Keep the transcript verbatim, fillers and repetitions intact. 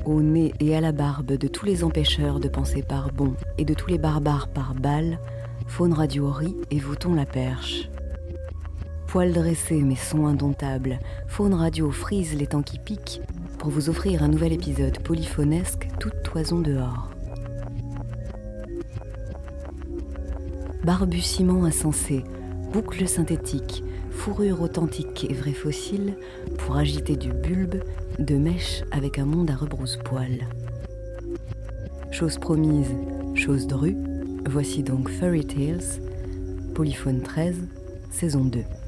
Au nez et à la barbe de tous les empêcheurs de penser par bon et de tous les barbares par balle, Faune Radio rit et vous tond la perche. Poils dressés mais son indomptable, Faune Radio frise les temps qui piquent pour vous offrir un nouvel épisode polyphonesque toute toison dehors. Barbuciments insensés, boucles synthétiques, fourrure authentique et vrai fossile pour agiter du bulbe de mèche avec un monde à rebrousse-poil. Chose promise, chose drue, voici donc Fairy Tales, Polyphone treize, saison deux.